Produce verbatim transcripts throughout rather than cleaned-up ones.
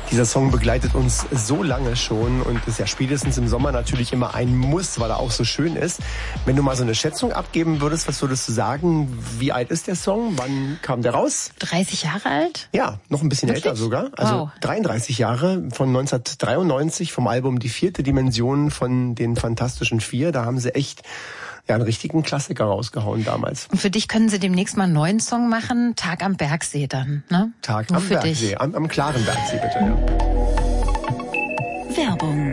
Dieser Song begleitet uns so lange schon und ist ja spätestens im Sommer natürlich immer ein Muss, weil er auch so schön ist. Wenn du mal so eine Schätzung abgeben würdest, was würdest du sagen? Wie alt ist der Song? Wann kam der raus? dreißig Jahre alt? Ja, noch ein bisschen Wirklich? älter sogar. Also wow. dreiunddreißig Jahre, von neunzehnhundertdreiundneunzig, vom Album Die vierte Dimension von den Fantastischen Vier. Da haben sie echt ja einen richtigen Klassiker rausgehauen damals. Und für dich können sie demnächst mal einen neuen Song machen, Tag am Bergsee dann, ne? Tag Nur am für Bergsee, dich. am, am klaren Bergsee bitte, ja. Werbung.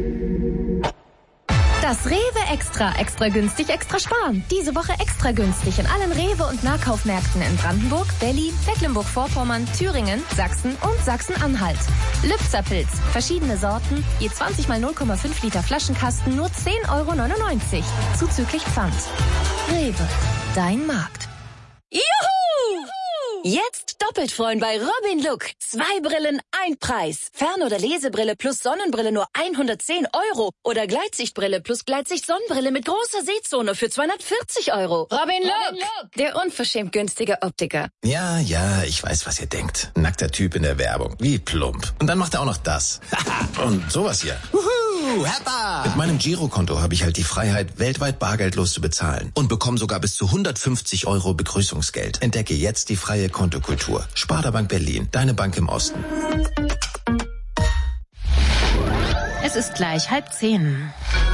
Das Rewe Extra. Extra günstig, extra sparen. Diese Woche extra günstig in allen Rewe- und Nahkaufmärkten in Brandenburg, Berlin, Mecklenburg-Vorpommern, Thüringen, Sachsen und Sachsen-Anhalt. Lübzerpilz. Verschiedene Sorten. Je zwanzig mal null Komma fünf Liter Flaschenkasten nur zehn Euro neunundneunzig. Zuzüglich Pfand. Rewe. Dein Markt. Juhu! Jetzt doppelt freuen bei Robin Look. Zwei Brillen, ein Preis. Fern- oder Lesebrille plus Sonnenbrille nur hundertzehn Euro. Oder Gleitsichtbrille plus Gleitsicht-Sonnenbrille mit großer Sehzone für zweihundertvierzig Euro. Robin Look, Robin Look, der unverschämt günstige Optiker. Ja, ja, ich weiß, was ihr denkt. Nackter Typ in der Werbung. Wie plump. Und dann macht er auch noch das. Und sowas hier. Wuhu, Heppa! Mit meinem Girokonto habe ich halt die Freiheit, weltweit bargeldlos zu bezahlen. Und bekomme sogar bis zu hundertfünfzig Euro Begrüßungsgeld. Entdecke jetzt die freie Kontokultur. Sparda-Bank Berlin, deine Bank im Osten. Es ist gleich halb zehn.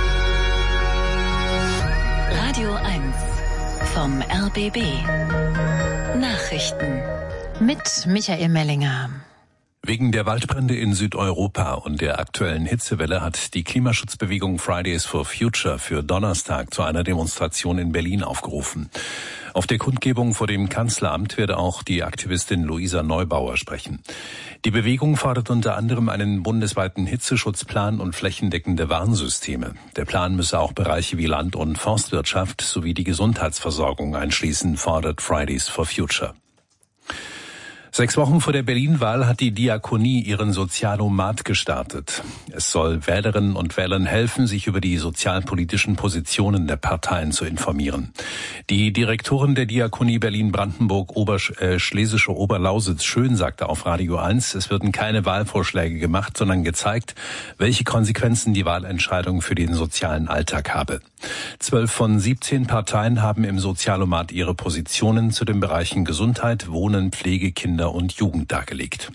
Radio eins vom R B B. Nachrichten. Mit Michael Mellinger. Wegen der Waldbrände in Südeuropa und der aktuellen Hitzewelle hat die Klimaschutzbewegung Fridays for Future für Donnerstag zu einer Demonstration in Berlin aufgerufen. Auf der Kundgebung vor dem Kanzleramt wird auch die Aktivistin Luisa Neubauer sprechen. Die Bewegung fordert unter anderem einen bundesweiten Hitzeschutzplan und flächendeckende Warnsysteme. Der Plan müsse auch Bereiche wie Land- und Forstwirtschaft sowie die Gesundheitsversorgung einschließen, fordert Fridays for Future. Sechs Wochen vor der Berlin-Wahl hat die Diakonie ihren Sozialomat gestartet. Es soll Wählerinnen und Wählern helfen, sich über die sozialpolitischen Positionen der Parteien zu informieren. Die Direktorin der Diakonie Berlin-Brandenburg Ober- äh, Schlesische Oberlausitz Schön sagte auf Radio eins, es würden keine Wahlvorschläge gemacht, sondern gezeigt, welche Konsequenzen die Wahlentscheidung für den sozialen Alltag habe. Zwölf von siebzehn Parteien haben im Sozialomat ihre Positionen zu den Bereichen Gesundheit, Wohnen, Pflege, Kinder und Jugend dargelegt.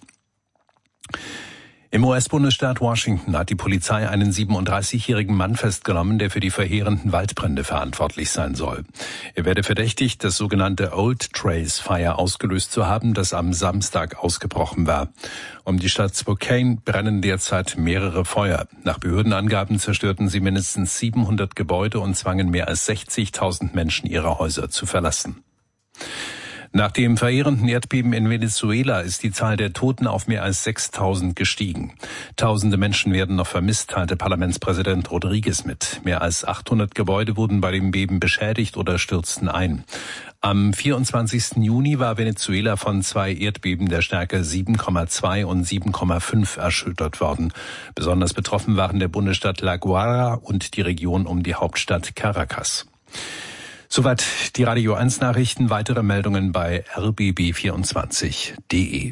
Im U S-Bundesstaat Washington hat die Polizei einen siebenunddreißigjährigen Mann festgenommen, der für die verheerenden Waldbrände verantwortlich sein soll. Er werde verdächtigt, das sogenannte Old Trace Fire ausgelöst zu haben, das am Samstag ausgebrochen war. Um die Stadt Spokane brennen derzeit mehrere Feuer. Nach Behördenangaben zerstörten sie mindestens siebenhundert Gebäude und zwangen mehr als sechzigtausend Menschen, ihre Häuser zu verlassen. Nach dem verheerenden Erdbeben in Venezuela ist die Zahl der Toten auf mehr als sechstausend gestiegen. Tausende Menschen werden noch vermisst, teilte Parlamentspräsident Rodriguez mit. Mehr als achthundert Gebäude wurden bei dem Beben beschädigt oder stürzten ein. Am vierundzwanzigsten Juni war Venezuela von zwei Erdbeben der Stärke sieben Komma zwei und sieben Komma fünf erschüttert worden. Besonders betroffen waren der Bundesstaat La Guaira und die Region um die Hauptstadt Caracas. Soweit die Radio eins Nachrichten. Weitere Meldungen bei r b b vierundzwanzig punkt d e.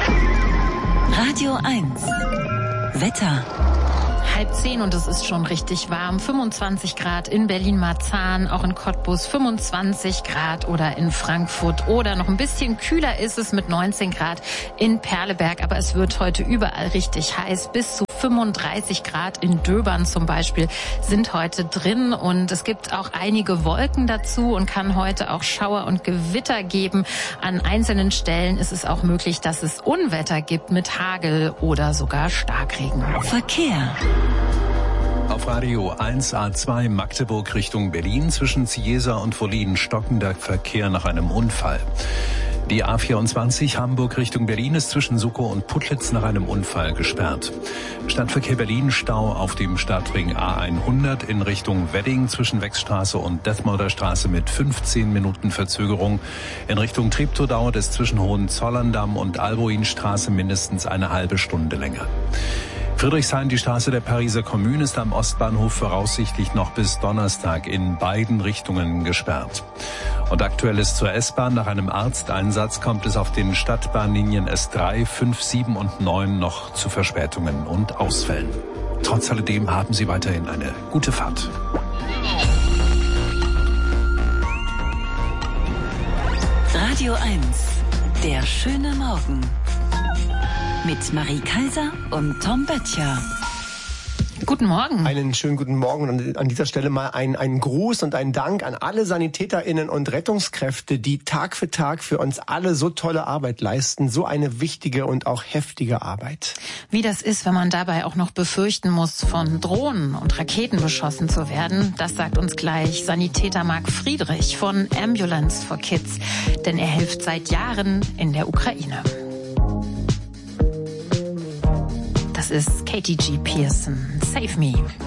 Radio eins. Wetter. Halb zehn und es ist schon richtig warm. fünfundzwanzig Grad in Berlin-Marzahn, auch in Cottbus fünfundzwanzig Grad oder in Frankfurt. Oder noch ein bisschen kühler ist es mit neunzehn Grad in Perleberg. Aber es wird heute überall richtig heiß. Bis zu fünfunddreißig Grad in Döbern zum Beispiel sind heute drin. Und es gibt auch einige Wolken dazu und kann heute auch Schauer und Gewitter geben. An einzelnen Stellen ist es auch möglich, dass es Unwetter gibt mit Hagel oder sogar Starkregen. Verkehr. Auf Radio eins A zwei Magdeburg Richtung Berlin zwischen Ciesa und Wollin stockender Verkehr nach einem Unfall. Die A vierundzwanzig Hamburg Richtung Berlin ist zwischen Suckow und Putlitz nach einem Unfall gesperrt. Stadtverkehr Berlin Stau auf dem Stadtring A hundert in Richtung Wedding zwischen Wechstraße und Detmolder Straße mit fünfzehn Minuten Verzögerung. In Richtung Treptow dauert es zwischen Hohenzollern-Damm und Alboinstraße mindestens eine halbe Stunde länger. Friedrichshain, die Straße der Pariser Kommune, ist am Ostbahnhof voraussichtlich noch bis Donnerstag in beiden Richtungen gesperrt. Und Aktuelles zur S-Bahn. Nach einem Arzteinsatz kommt es auf den Stadtbahnlinien S drei, fünf, sieben und neun noch zu Verspätungen und Ausfällen. Trotz alledem haben Sie weiterhin eine gute Fahrt. Radio eins, der schöne Morgen. Mit Marie Kaiser und Tom Böttcher. Guten Morgen. Einen schönen guten Morgen und an dieser Stelle mal ein, einen Gruß und einen Dank an alle SanitäterInnen und Rettungskräfte, die Tag für Tag für uns alle so tolle Arbeit leisten. So eine wichtige und auch heftige Arbeit. Wie das ist, wenn man dabei auch noch befürchten muss, von Drohnen und Raketen beschossen zu werden, das sagt uns gleich Sanitäter Marc Friedrich von Ambulance for Kids. Denn er hilft seit Jahren in der Ukraine. Das ist Katie G. Pearson. Save Me.